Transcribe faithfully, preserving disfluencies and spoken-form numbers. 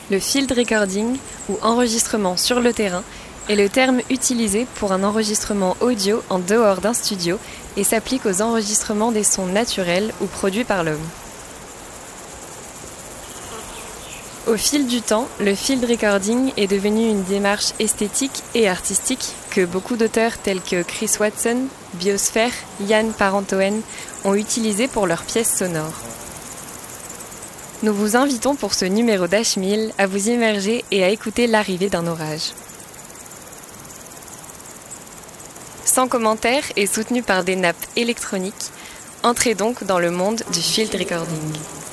Le field recording, ou enregistrement sur le terrain, est le terme utilisé pour un enregistrement audio en dehors d'un studio et s'applique aux enregistrements des sons naturels ou produits par l'homme. Au fil du temps, le field recording est devenu une démarche esthétique et artistique que beaucoup d'auteurs tels que Chris Watson, Biosphère, Yann Parentoen ont utilisé pour leurs pièces sonores. Nous vous invitons pour ce numéro d'H mille à vous immerger et à écouter l'arrivée d'un orage. Sans commentaire et soutenu par des nappes électroniques, entrez donc dans le monde du field recording.